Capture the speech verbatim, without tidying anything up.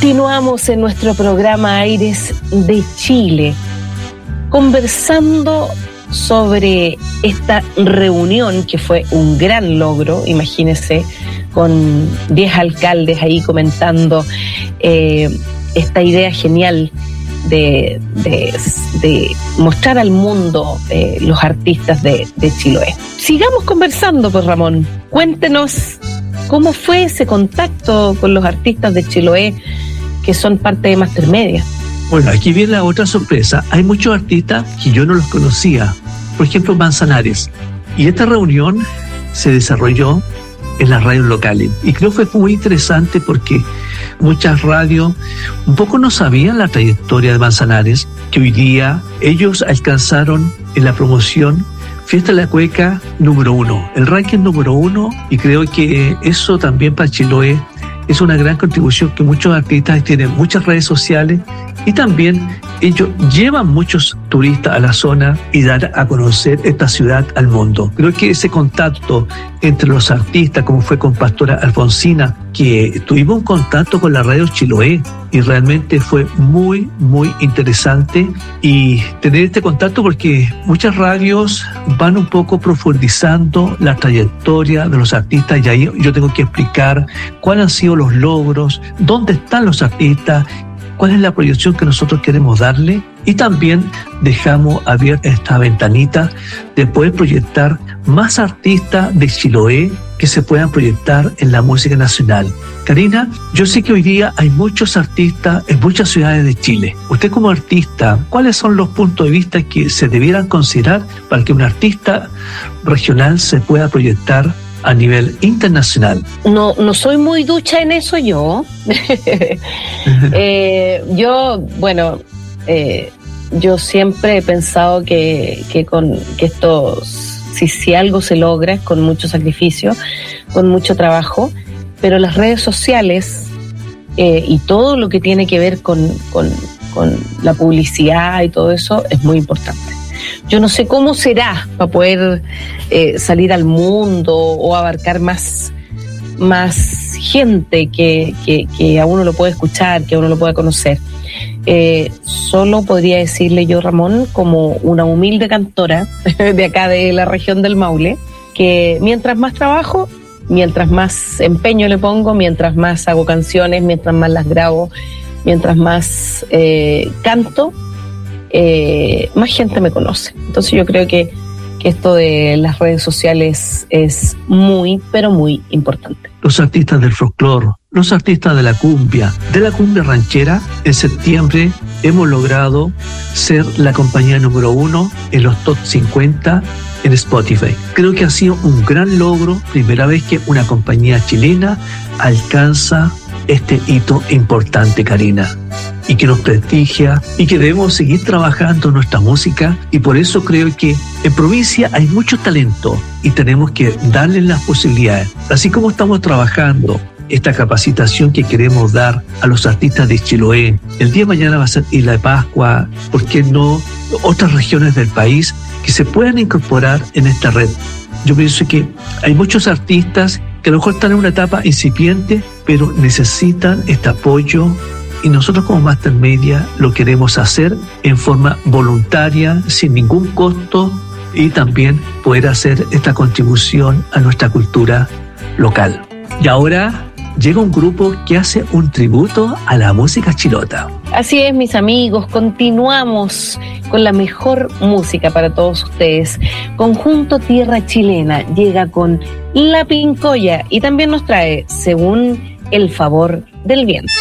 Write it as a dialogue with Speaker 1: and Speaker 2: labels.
Speaker 1: Continuamos en nuestro programa Aires de Chile, conversando sobre esta reunión que fue un gran logro, imagínense, con diez alcaldes ahí comentando eh, esta idea genial de, de, de mostrar al mundo eh, los artistas de, de Chiloé. Sigamos conversando, pues Ramón, cuéntenos cómo fue ese contacto con los artistas de Chiloé que son parte de Mastermedia.
Speaker 2: Bueno, aquí viene la otra sorpresa. Hay muchos artistas que yo no los conocía. Por ejemplo, Manzanares. Y esta reunión se desarrolló en las radios locales. Y creo que fue muy interesante porque muchas radios un poco no sabían la trayectoria de Manzanares, que hoy día ellos alcanzaron en la promoción Fiesta de la Cueca número uno, el ranking número uno, y creo que eso también para Chiloé es una gran contribución, que muchos artistas tienen muchas redes sociales y también ellos llevan muchos turistas a la zona y dar a conocer esta ciudad al mundo. Creo que ese contacto entre los artistas, como fue con Pastora Alfonsina, que tuvimos un contacto con la radio Chiloé y realmente fue muy, muy interesante y tener este contacto, porque muchas radios van un poco profundizando la trayectoria de los artistas y ahí yo tengo que explicar cuáles han sido los logros, dónde están los artistas, cuál es la proyección que nosotros queremos darle, y también dejamos abierta esta ventanita de poder proyectar más artistas de Chiloé que se puedan proyectar en la música nacional. Karina, yo sé que hoy día hay muchos artistas en muchas ciudades de Chile. Usted como artista, ¿cuáles son los puntos de vista que se debieran considerar para que un artista regional se pueda proyectar a nivel internacional?
Speaker 1: No, no soy muy ducha en eso yo. eh, yo, bueno, eh, yo siempre he pensado que, que con que esto, si, si algo se logra, es con mucho sacrificio, con mucho trabajo, pero las redes sociales eh, y todo lo que tiene que ver con, con, con la publicidad y todo eso es muy importante. Yo no sé cómo será para poder eh, salir al mundo o abarcar más, más gente que, que, que a uno lo pueda escuchar, que a uno lo pueda conocer. Eh, solo podría decirle yo, Ramón, como una humilde cantora de acá de la región del Maule, que mientras más trabajo, mientras más empeño le pongo, mientras más hago canciones, mientras más las grabo, mientras más eh, canto, Eh, más gente me conoce. Entonces yo creo que, que esto de las redes sociales es muy, pero muy importante.
Speaker 2: Los artistas del folclore, los artistas de la cumbia, de la cumbia ranchera, en septiembre hemos logrado ser la compañía número uno en los top cincuenta en Spotify. Creo que ha sido un gran logro, primera vez que una compañía chilena alcanza este hito importante, Karina, y que nos prestigia y que debemos seguir trabajando nuestra música, y por eso creo que en provincia hay mucho talento y tenemos que darles las posibilidades. Así como estamos trabajando esta capacitación que queremos dar a los artistas de Chiloé, el día de mañana va a ser Isla de Pascua, ¿por qué no otras regiones del país que se puedan incorporar en esta red? Yo pienso que hay muchos artistas que a lo mejor están en una etapa incipiente, pero necesitan este apoyo, y nosotros como Mastermedia lo queremos hacer en forma voluntaria, sin ningún costo, y también poder hacer esta contribución a nuestra cultura local. Y ahora llega un grupo que hace un tributo a la música chilota.
Speaker 1: Así es, mis amigos, continuamos con la mejor música para todos ustedes. Conjunto Tierra Chilena llega con La Pincoya y también nos trae Según el favor del viento.